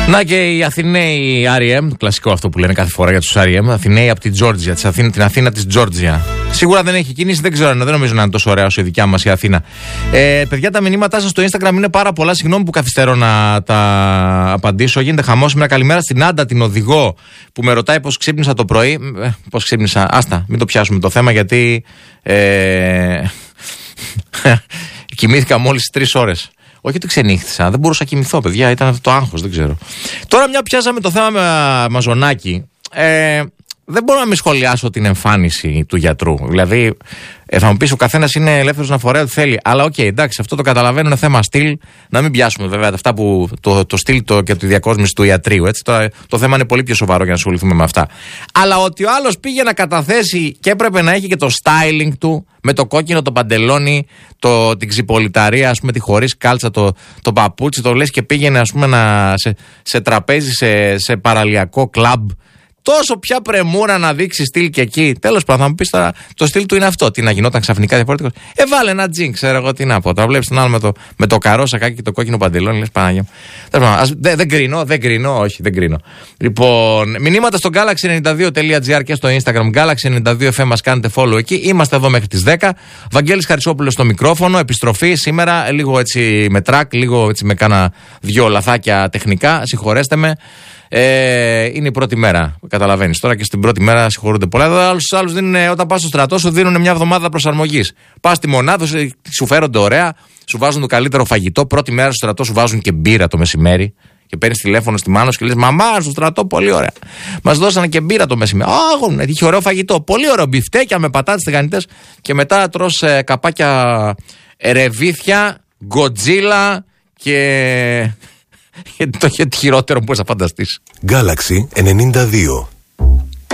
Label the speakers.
Speaker 1: Να και οι Αθηναίοι R.E.M., κλασικό αυτό που λένε κάθε φορά για τους R.E.M., Αθηναίοι από την Τζόρτζια, την Αθήνα της Τζόρτζια. Σίγουρα δεν έχει κίνηση, δεν ξέρω, δεν νομίζω να είναι τόσο ωραία όσο η δικιά μας η Αθήνα. Παιδιά, τα μηνύματά σας στο Instagram είναι πάρα πολλά. Συγγνώμη που καθυστερώ να τα απαντήσω. Γίνεται χαμός. Μια καλημέρα στην Άντα, την οδηγό, που με ρωτάει πώς ξύπνησα το πρωί. Πώς ξύπνησα, άστα, μην το πιάσουμε το θέμα, γιατί κοιμήθηκα μόλις 3 ώρες. Όχι ότι ξενύχτησα, δεν μπορούσα να κοιμηθώ, παιδιά, ήταν αυτό το άγχος, δεν ξέρω. Τώρα, μια πιάσαμε το θέμα με μαζονάκι. Δεν μπορώ να μην σχολιάσω την εμφάνιση του γιατρού. Δηλαδή, θα μου πεις, ο καθένας είναι ελεύθερος να φοράει ό,τι θέλει. Αλλά, εντάξει, αυτό το καταλαβαίνω, είναι θέμα στυλ. Να μην πιάσουμε βέβαια αυτά που το στυλ και τη διακόσμηση του ιατρείου. Έτσι. Τώρα, το θέμα είναι πολύ πιο σοβαρό για να ασχοληθούμε με αυτά. Αλλά ότι ο άλλος πήγε να καταθέσει και έπρεπε να έχει και το styling του, με το κόκκινο, το παντελόνι, την ξυπολιταρία, ας πούμε, τη χωρίς κάλτσα, το παπούτσι, το λες και πήγαινε, ας πούμε, σε τραπέζι, σε παραλιακό κλαμπ. Τόσο πια πρεμούρα να δείξει στυλ και εκεί. Τέλος πάντων, θα μου πεις τώρα, το στυλ του είναι αυτό. Τι να γινόταν ξαφνικά διαφορετικό. Βάλε ένα τζιν, ξέρω εγώ τι να πω. Τώρα βλέπεις τον άλλο με το καρό σακάκι και το κόκκινο παντελόνι, λες Παναγία. Δεν κρίνω, όχι, δεν κρίνω. Λοιπόν, μηνύματα στο galaxy92.gr και στο Instagram galaxy92fm, μας κάνετε follow εκεί. Είμαστε εδώ μέχρι τις 10. Βαγγέλης Χαρισόπουλος στο μικρόφωνο. Επιστροφή σήμερα, λίγο έτσι με τρακ, λίγο έτσι με κάνα 2 λαθάκια τεχνικά. Συγχωρέστε με. Είναι η πρώτη μέρα. Καταλαβαίνεις. Τώρα και στην πρώτη μέρα συγχωρούνται πολλά. Άλλους όταν πας στο στρατό σου δίνουν μια εβδομάδα προσαρμογής. Πας στη μονάδα, σου φέρονται ωραία, σου βάζουν το καλύτερο φαγητό. Πρώτη μέρα στο στρατό σου βάζουν και μπύρα το μεσημέρι. Και παίρνεις τηλέφωνο στη μάνα σου και λες: Μαμά, στο στρατό πολύ ωραία. Μας δώσανε και μπύρα το μεσημέρι. Είχε ωραίο φαγητό. Πολύ ωραίο μπιφτέκια με πατάτες τηγανιτές. Και μετά τρως καπάκια ρεβίθια, γκοτζίλα και. Το χειρότερο που μπορείς να φανταστείς.
Speaker 2: Galaxy 92.